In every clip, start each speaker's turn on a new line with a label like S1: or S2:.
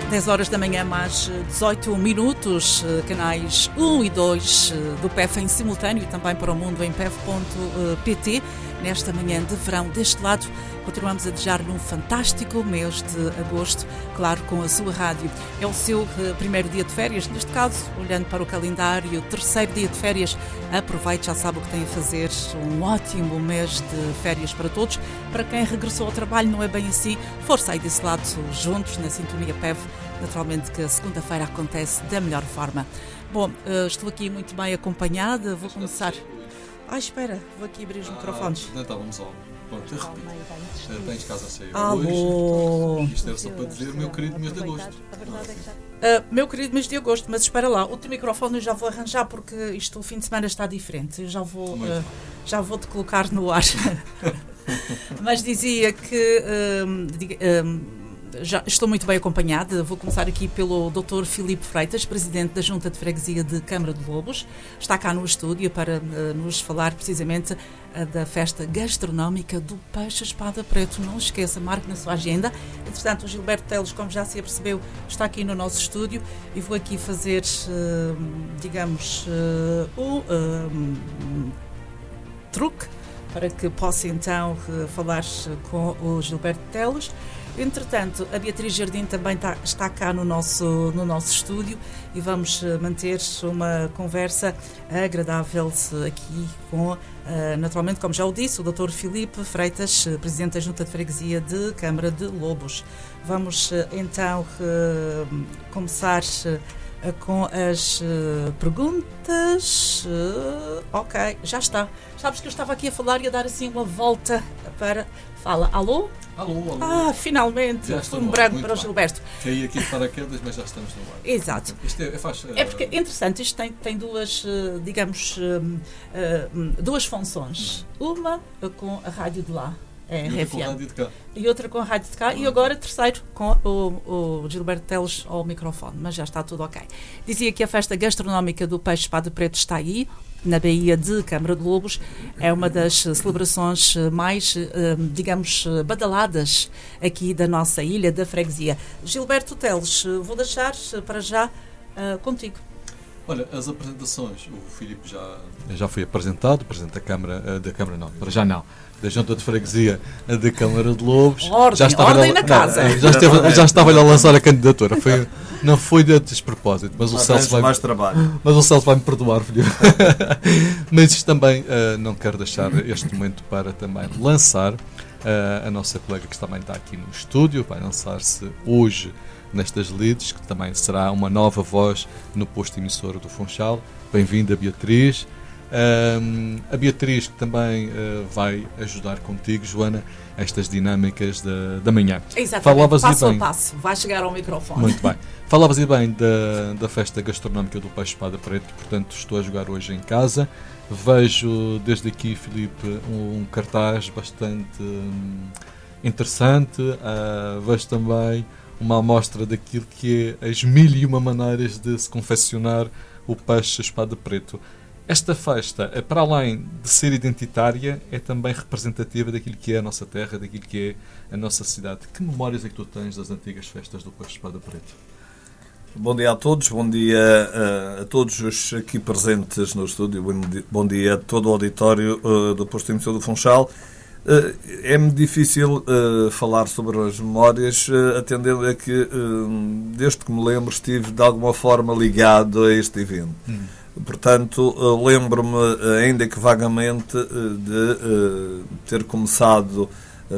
S1: 10 horas da manhã, mais 18 minutos, canais 1 e 2 do PEF em simultâneo e também para o mundo em pef.pt. Nesta manhã de verão, deste lado, continuamos a desejar-lhe um fantástico mês de agosto, claro, com a sua rádio. É o seu primeiro dia de férias, neste caso, olhando para o calendário, terceiro dia de férias. Aproveite, já sabe o que tem a fazer. Um ótimo mês de férias para todos. Para quem regressou ao trabalho, não é bem assim. Força aí desse lado, juntos, na sintonia PEF. Naturalmente que a segunda-feira acontece da melhor forma. Bom, estou aqui muito bem acompanhada. Vou começar... espera, vou aqui abrir os microfones.
S2: Não estávamos ao... Pronto, eu repito. Tens casa cheia
S1: Alô.
S2: hoje. Isto era só para dizer meu querido mês de agosto.
S1: Meu querido mês de agosto, mas espera lá, o teu microfone eu já vou arranjar porque isto o fim de semana está diferente. Eu já vou te colocar no ar. Mas dizia que... já estou muito bem acompanhada. Vou começar aqui pelo Dr. Filipe Freitas, Presidente da Junta de Freguesia de Câmara de Lobos. Está cá no estúdio para nos falar precisamente da festa gastronómica do Peixe Espada Preto. Não esqueça, marque na sua agenda. Entretanto, o Gilberto Teles, como já se apercebeu, está aqui no nosso estúdio e vou aqui fazer, o truque para que possa então falar com o Gilberto Teles. Entretanto, a Beatriz Jardim também está cá no nosso estúdio e vamos manter uma conversa agradável aqui com, naturalmente, como já o disse, o Dr. Filipe Freitas, Presidente da Junta de Freguesia de Câmara de Lobos. Vamos então começar com as perguntas. Ok, já está. Sabes que eu estava aqui a falar e a dar assim uma volta para... Fala, alô?
S2: Alô.
S1: Finalmente, um branco para o Gilberto.
S2: Caí aqui para paraquedas, mas já estamos no ar.
S1: Exato.
S2: Isto
S1: é porque é interessante, isto tem duas, duas funções. Uma com a rádio de lá, RFM, e outra com a rádio de cá, e agora terceiro com o Gilberto Teles ao microfone, mas já está tudo ok. Dizia que a festa gastronómica do Peixe Espada Preto está aí, na Baía de Câmara de Lobos. É uma das celebrações mais, badaladas aqui da nossa ilha, da freguesia. Gilberto Teles, vou deixar para já contigo.
S2: Olha, as apresentações, o Filipe já foi apresentado, Presidente da Câmara não, para já não, da Junta de Freguesia da Câmara de Lobos.
S1: Ordem na casa.
S2: Já estava a lançar a candidatura. Não foi de despropósito, mas o Celso vai...
S3: mais trabalho.
S2: Mas o Celso vai-me perdoar, Filipe. Mas isto também não quero deixar este momento para também lançar a nossa colega que também está aqui no estúdio, vai lançar-se hoje nestas leads, que também será uma nova voz no posto emissor do Funchal. Bem-vinda, Beatriz. A Beatriz que também vai ajudar contigo, Joana, estas dinâmicas da manhã.
S1: Exatamente, passo a passo, vai chegar ao microfone.
S2: Muito bem. Falavas aí bem da festa gastronómica do Peixe Espada Preto, portanto estou a jogar hoje em casa. Vejo desde aqui, Filipe, um cartaz bastante interessante. Vejo também uma amostra daquilo que é as 1001 maneiras de se confeccionar o Peixe Espada Preto. Esta festa, para além de ser identitária, é também representativa daquilo que é a nossa terra, daquilo que é a nossa cidade. Que memórias é que tu tens das antigas festas do Peixe Espada Preto?
S3: Bom dia a todos, bom dia a todos os aqui presentes no estúdio, bom dia a todo o auditório do posto emissor do Funchal. É-me difícil falar sobre as memórias, atendendo a que, desde que me lembro, estive de alguma forma ligado a este evento. Portanto, lembro-me, ainda que vagamente, de ter começado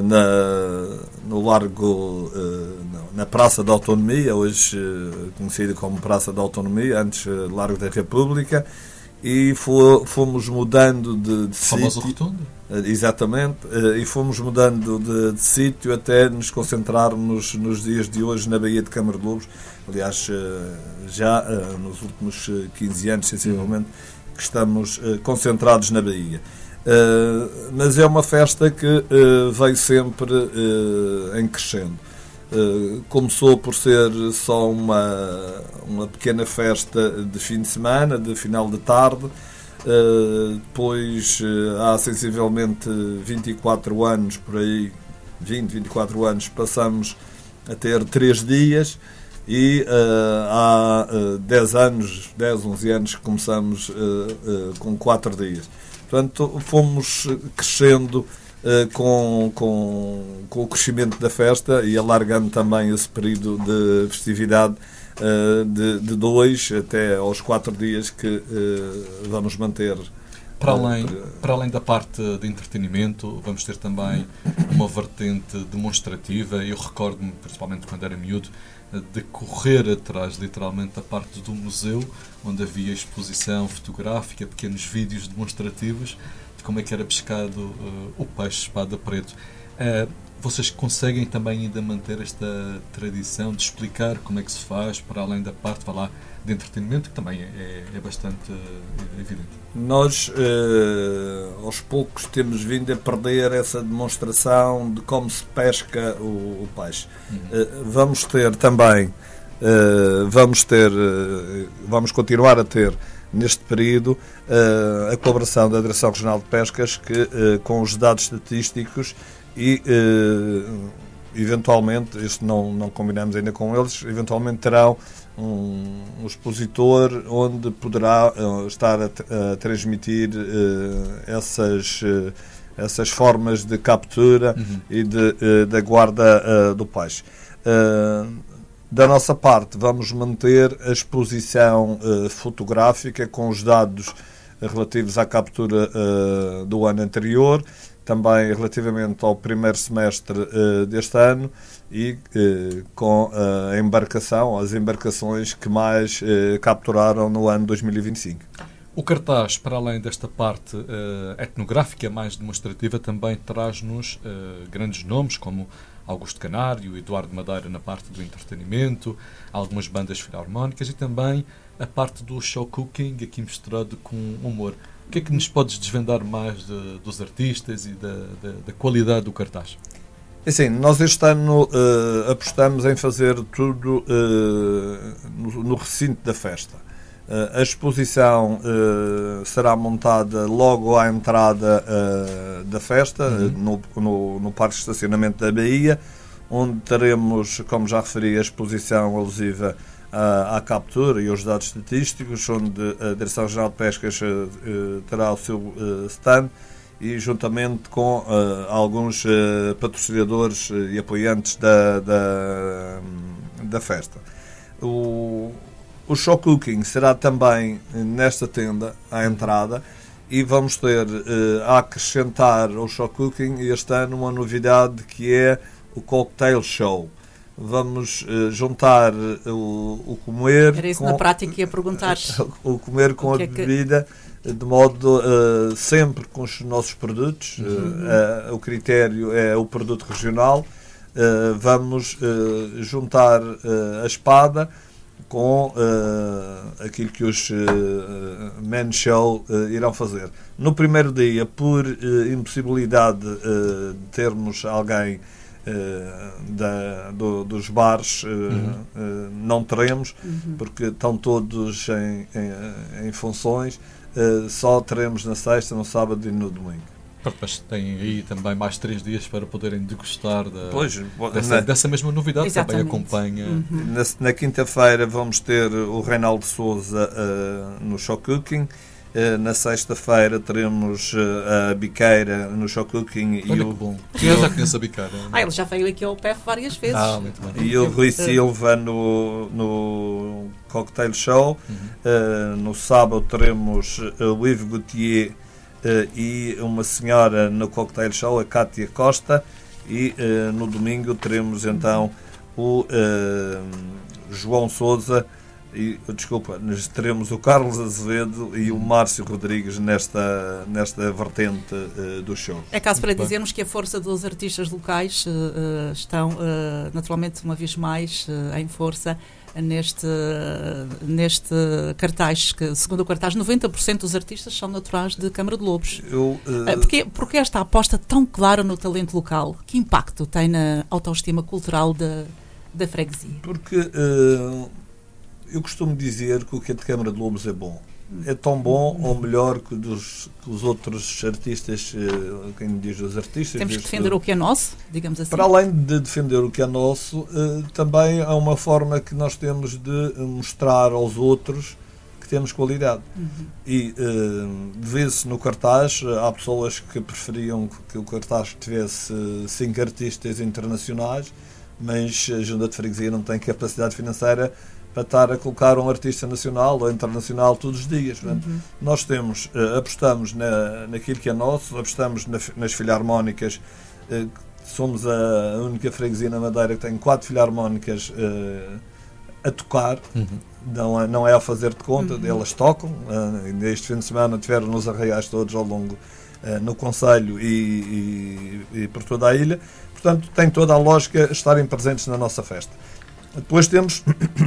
S3: no Largo, na Praça da Autonomia, hoje conhecida como Praça da Autonomia, antes Largo da República, e fomos mudando de
S2: famoso
S3: sítio.
S2: Rotundo?
S3: Exatamente, e fomos mudando de sítio até nos concentrarmos nos dias de hoje na Baía de Câmara de Lobos. Aliás, já nos últimos 15 anos, sensivelmente, que estamos concentrados na Baía. Mas é uma festa que veio sempre em crescendo. Começou por ser só uma pequena festa de fim de semana, de final de tarde. Depois, há sensivelmente 24 anos, por aí, 24 anos, passamos a ter 3 dias. e há 10 anos, 10, 11 anos que começamos com 4 dias. Portanto, fomos crescendo com o crescimento da festa e alargando também esse período de festividade de 2 até aos 4 dias que vamos manter.
S2: Para além da parte de entretenimento, vamos ter também uma vertente demonstrativa. Eu recordo-me, principalmente quando era miúdo, de correr atrás, literalmente, da parte do museu, onde havia exposição fotográfica, pequenos vídeos demonstrativos de como é que era pescado o peixe espada preto. Vocês conseguem também ainda manter esta tradição de explicar como é que se faz, para além da parte, vá lá, de entretenimento, que também é bastante evidente?
S3: Nós, aos poucos, temos vindo a perder essa demonstração de como se pesca o peixe. Vamos ter também, vamos continuar a ter, neste período, a colaboração da Direção Regional de Pescas, que, com os dados estatísticos e, eventualmente, isto não combinamos ainda com eles, eventualmente terão um expositor onde poderá estar a transmitir essas formas de captura e da guarda do peixe. Da nossa parte, vamos manter a exposição fotográfica com os dados relativos à captura do ano anterior, também relativamente ao primeiro semestre deste ano e com a embarcação, as embarcações que mais capturaram no ano 2025.
S2: O cartaz, para além desta parte etnográfica mais demonstrativa, também traz-nos grandes nomes como Augusto Canário, Eduardo Madeira na parte do entretenimento, algumas bandas filarmónicas e também a parte do show cooking, aqui misturado com humor. O que é que nos podes desvendar mais dos artistas e da qualidade do cartaz?
S3: Assim, nós este ano apostamos em fazer tudo no recinto da festa. A exposição será montada logo à entrada da festa, no Parque de Estacionamento da Bahia, onde teremos, como já referi, a exposição alusiva à captura e aos dados estatísticos, onde a Direção Regional de Pescas terá o seu stand e juntamente com alguns patrocinadores e apoiantes da festa. O show cooking será também nesta tenda à entrada e vamos ter a acrescentar ao show cooking este ano uma novidade que é o cocktail show. Vamos juntar o comer...
S1: Era isso na prática que ia perguntar.
S3: O comer com a bebida, de modo sempre com os nossos produtos. O critério é o produto regional. Vamos juntar a espada com aquilo que os Men Show irão fazer. No primeiro dia, por impossibilidade de termos alguém dos bares, não teremos, porque estão todos em funções, só teremos na sexta, no sábado e no domingo.
S2: Mas tem aí também mais 3 dias para poderem degustar dessa mesma novidade.
S1: Exatamente.
S2: Que também acompanha.
S3: Na quinta-feira vamos ter o Reinaldo Sousa no show cooking. Na sexta-feira teremos a Biqueira no show cooking.
S2: Olha que bom. Eu já conheço a Biqueira.
S1: Ele já veio aqui ao PEF várias vezes.
S2: Muito bem.
S3: E o Rui Silva no cocktail show. No sábado teremos o Yves Gauthier e uma senhora no cocktail show, a Cátia Costa, e no domingo teremos então o João Sousa e, teremos o Carlos Azevedo e o Márcio Rodrigues nesta vertente do show.
S1: É caso para dizermos que a força dos artistas locais estão naturalmente uma vez mais em força neste cartaz, que segundo o cartaz 90% dos artistas são naturais de Câmara de Lobos. Porque esta aposta tão clara no talento local, que impacto tem na autoestima cultural da freguesia?
S3: Porque eu costumo dizer que o que é de Câmara de Lobos é bom. é tão bom ou melhor que os outros artistas, quem diz os artistas...
S1: Temos que defender o que é nosso, digamos assim.
S3: Para além de defender o que é nosso, também há uma forma que nós temos de mostrar aos outros que temos qualidade. E vê-se no cartaz, há pessoas que preferiam que o cartaz tivesse 5 artistas internacionais, mas a Junta de Freguesia não tem capacidade financeira para estar a colocar um artista nacional ou internacional todos os dias. Portanto, nós apostamos naquilo que é nosso, apostamos nas filarmónicas. Somos a única freguesia na Madeira que tem 4 filarmónicas a tocar. Não é a fazer de conta, elas tocam. Este fim de semana tiveram nos arraiais todos ao longo no concelho e por toda a ilha. Portanto, tem toda a lógica estarem presentes na nossa festa. Depois temos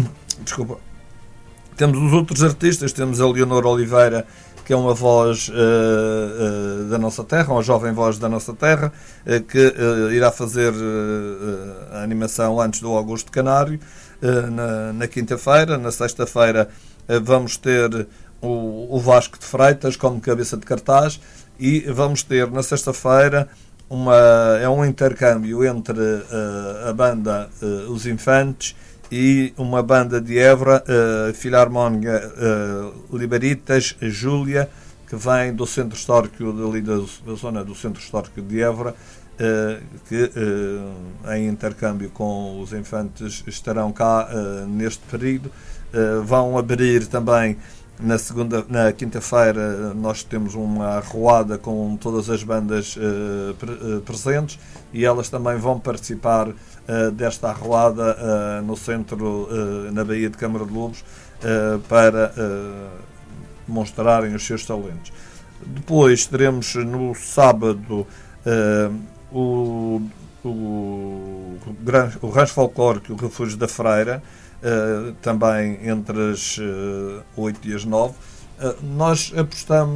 S3: os outros artistas. Temos a Leonor Oliveira, que é uma voz da nossa terra, uma jovem voz da nossa terra, que irá fazer a animação antes do Augusto Canário, na quinta-feira. Na sexta-feira vamos ter o Vasco de Freitas como cabeça de cartaz, e vamos ter na sexta-feira um intercâmbio entre a banda Os Infantes e uma banda de Évora, Filarmónica Liberitas Júlia, que vem do centro histórico da zona do centro histórico de Évora, que em intercâmbio com os Infantes estarão cá neste período. Vão abrir também na quinta-feira. Nós temos uma arruada com todas as bandas presentes, e elas também vão participar desta arruada no centro, na Baía de Câmara de Lobos, para mostrarem os seus talentos. Depois teremos no sábado o Rancho Folclórico e o Refúgio da Freira, também entre as 8 e as 9. Nós apostamos